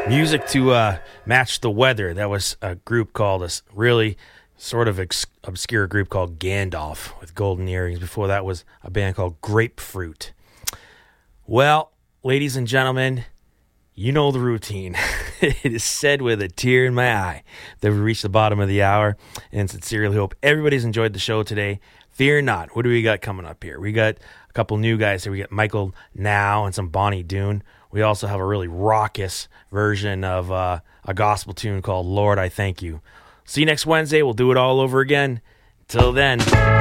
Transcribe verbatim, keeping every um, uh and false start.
Music to uh, match the weather. That was a group called, a really sort of ex- obscure group called Gandalf with golden earrings. Before that was a band called Grapefruit. Well, ladies and gentlemen, you know the routine. It is said with a tear in my eye that we reached the bottom of the hour, and sincerely hope everybody's enjoyed the show today. Fear not. What do we got coming up here? We got a couple new guys here. We got Michael Now and some Bonnie Doon. We also have a really raucous version of uh, a gospel tune called Lord, I Thank You. See you next Wednesday. We'll do it all over again. Till then.